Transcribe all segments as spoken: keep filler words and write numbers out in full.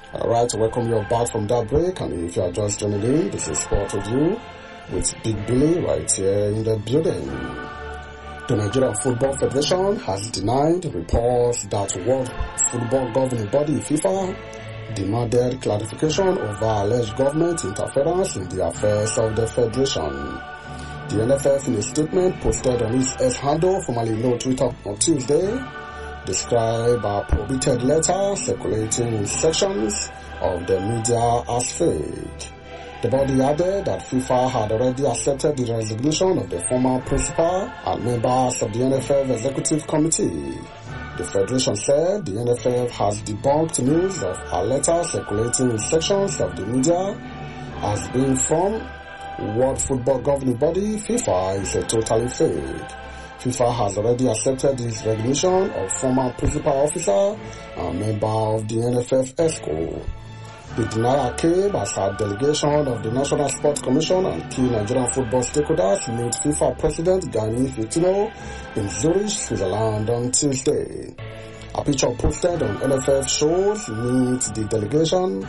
Alright, welcome you back from that break, and if you are just joining in, this is Sport Review with Big Billy right here in the building. The Nigerian Football Federation has denied reports that World Football Governing Body FIFA demanded clarification over alleged government interference in the affairs of the federation. The N F F, in a statement posted on its X handle, formerly known Twitter, on Tuesday, described a prohibited letter circulating in sections of the media as fake. The body added that FIFA had already accepted the resignation of the former principal and members of the N F F Executive Committee. The Federation said the N F F has debunked news of a letter circulating in sections of the media as being from World Football Governing Body FIFA is a totally fake. FIFA has already accepted his resignation of former principal officer and member of the N F F ESCO. The denial came as a delegation of the National Sports Commission and key Nigerian football stakeholders met FIFA President Gianni Infantino in Zurich, Switzerland on Tuesday. A picture posted on N F F shows meet the delegation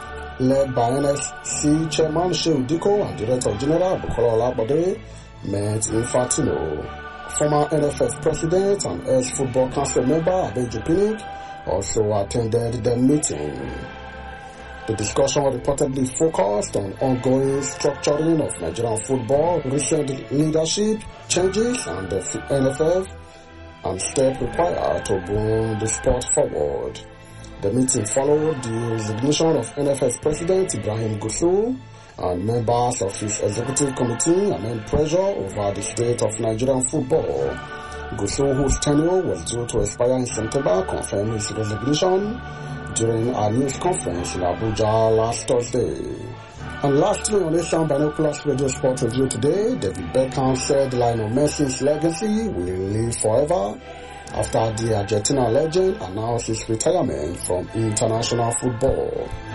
led by N S C Chairman Shehu Diko and Director General Bukola Olabode met Infantino. Former N F F President and ex-Football Council member Adeju Pinnick also attended the meeting. The discussion reportedly focused on ongoing structuring of Nigerian football, recent leadership changes and the N F F, and steps required to bring the sport forward. The meeting followed the resignation of N F F President Ibrahim Gusau and members of his executive committee amid pressure over the state of Nigerian football. Gusau, whose tenure was due to expire in September, confirmed his resignation during a news conference in Abuja last Thursday. And lastly, on Asian Binoculars Radio Sport Review today, David Beckham said Lionel Messi's legacy will live forever after the Argentina legend announced his retirement from international football.